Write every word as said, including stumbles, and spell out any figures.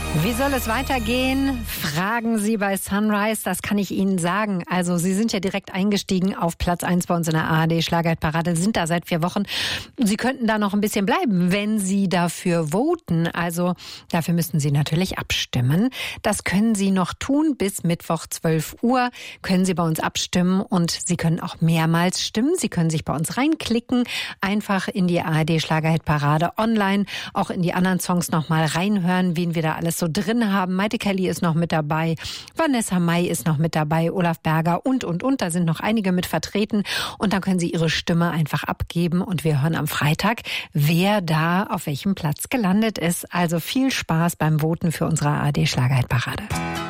Wie soll es weitergehen? Fragen Sie bei Sunrise, das kann ich Ihnen sagen. Also Sie sind ja direkt eingestiegen auf Platz eins bei uns in der A R D Schlagerhit-Parade, sind da seit vier Wochen. Sie könnten da noch ein bisschen bleiben, wenn Sie dafür voten. Also dafür müssten Sie natürlich abstimmen. Das können Sie noch tun. Bis Mittwoch zwölf Uhr können Sie bei uns abstimmen und Sie können auch mehrmals stimmen. Sie können sich bei uns reinklicken, einfach in die A R D Schlagerhit-Parade online, auch in die anderen Songs nochmal reinhören, wen wir da alles so drin haben. Maite Kelly ist noch mit dabei, Vanessa Mai ist noch mit dabei, Olaf Berger und, und, und. Da sind noch einige mit vertreten. Und dann können Sie Ihre Stimme einfach abgeben. Und wir hören am Freitag, wer da auf welchem Platz gelandet ist. Also viel Spaß beim Voten für unsere A R D Schlagerhit-Parade.